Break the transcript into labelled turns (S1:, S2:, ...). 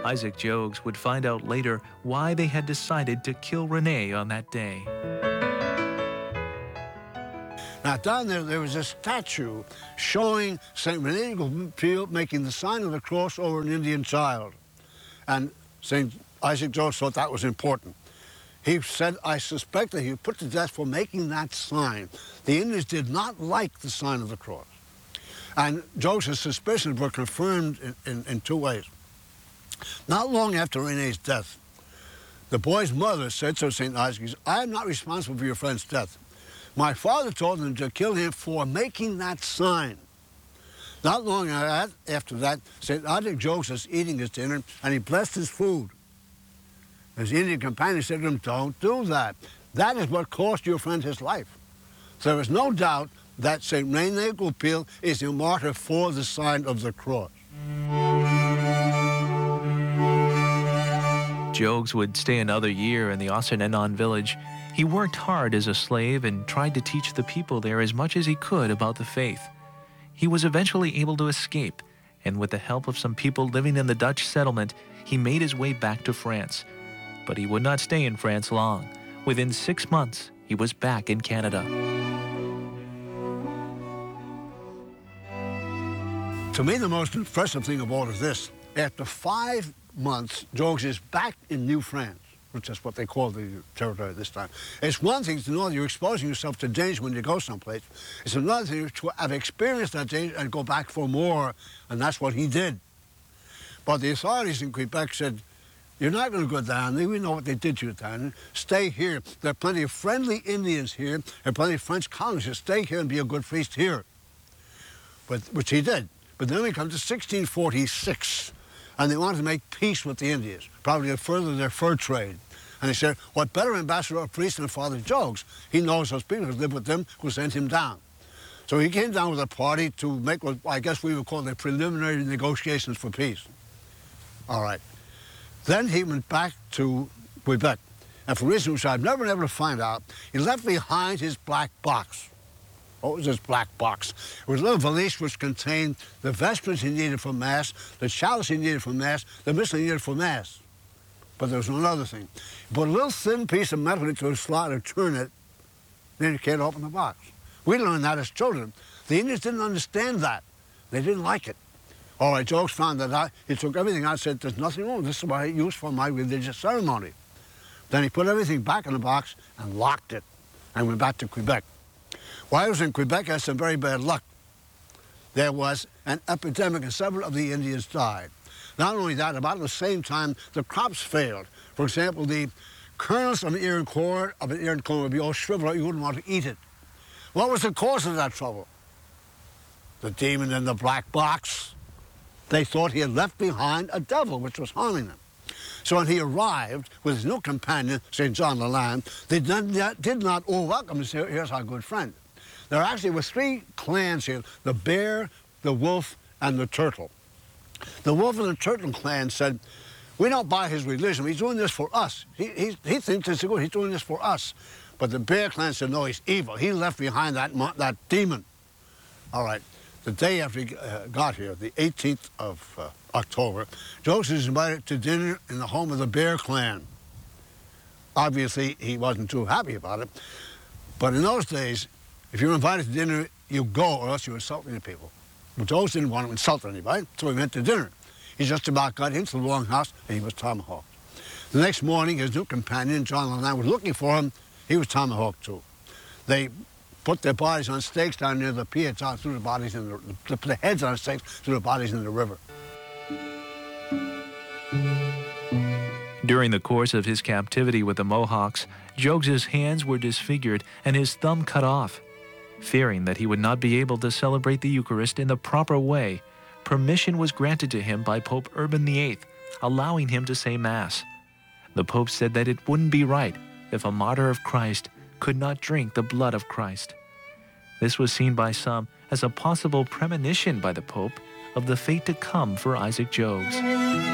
S1: Isaac Jogues would find out later why they had decided to kill Rene on that day.
S2: Now, down there was a statue showing St. Rene Goupil making the sign of the cross over an Indian child. And St. Isaac Jogues thought that was important. He said, I suspect that he was put to death for making that sign. The Indians did not like the sign of the cross. And Jogues' suspicions were confirmed in two ways. Not long after Rene's death, the boy's mother said to St. Isaac, I am not responsible for your friend's death. My father told them to kill him for making that sign. Not long after that, St. Isaac Jogues was eating his dinner, and he blessed his food. His Indian companion said to him, don't do that. That is what cost your friend his life. So there is no doubt that St. Rene Goupil is a martyr for the sign of the cross.
S1: Jogues would stay another year in the Ossanenon village. He worked hard as a slave and tried to teach the people there as much as he could about the faith. He was eventually able to escape, and with the help of some people living in the Dutch settlement, he made his way back to France. But he would not stay in France long. Within 6 months, he was back in Canada.
S2: To me, the most impressive thing of all is this. After 5 months, Jogues is back in New France, which is what they call the territory at this time. It's one thing to know that you're exposing yourself to danger when you go someplace. It's another thing to have experienced that danger and go back for more, and that's what he did. But the authorities in Quebec said, you're not going to go down there. We know what they did to you down there. Stay here. There are plenty of friendly Indians here. There are plenty of French colonists. Stay here and be a good priest here. Which he did. But then we come to 1646, and they wanted to make peace with the Indians, probably to further their fur trade. And he said, what better ambassador or priest than Father Jogues? He knows those people who live with them, who sent him down. So he came down with a party to make what I guess we would call the preliminary negotiations for peace. All right. Then he went back to Quebec. And for reasons which I've never been able to find out, he left behind his black box. What was this black box? It was a little valise which contained the vestments he needed for Mass, the chalice he needed for Mass, the missal he needed for Mass. But there was one other thing. He put a little thin piece of metal into a slot and turn it, then you can't open the box. We learned that as children. The Indians didn't understand that. They didn't like it. All right, Jogues found that out. He took everything out and said, there's nothing wrong. This is what I use for my religious ceremony. Then he put everything back in the box and locked it and went back to Quebec. While he was in Quebec, he had some very bad luck. There was an epidemic and several of the Indians died. Not only that, about the same time, the crops failed. For example, the kernels of an ear and corn would be all shriveled up. You wouldn't want to eat it. What was the cause of that trouble? The demon in the black box. They thought he had left behind a devil which was haunting them. So when he arrived with his new companion, St. John Lalande, they did not all welcome him and say, here's our good friend. There actually were 3 clans here, the bear, the wolf, and the turtle. The wolf and the turtle clan said, we don't buy his religion. He's doing this for us. He thinks it's good. He's doing this for us. But the bear clan said, no, he's evil. He left behind that demon. All right. The day after he got here, the 18th of October, Jogues was invited to dinner in the home of the Bear Clan. Obviously, he wasn't too happy about it. But in those days, if you were invited to dinner, you go, or else you were insulting the people. But Jogues didn't want to insult anybody, so he went to dinner. He just about got into the longhouse, and he was tomahawked. The next morning, his new companion, John Lalande, was looking for him. He was tomahawked, too. They put their bodies on stakes down near the piazza, threw the bodies in put the heads on stakes, threw the bodies in the river.
S1: During the course of his captivity with the Mohawks, Jogues' hands were disfigured and his thumb cut off. Fearing that he would not be able to celebrate the Eucharist in the proper way, permission was granted to him by Pope Urban VIII, allowing him to say Mass. The Pope said that it wouldn't be right if a martyr of Christ could not drink the blood of Christ. This was seen by some as a possible premonition by the Pope of the fate to come for Isaac Jogues.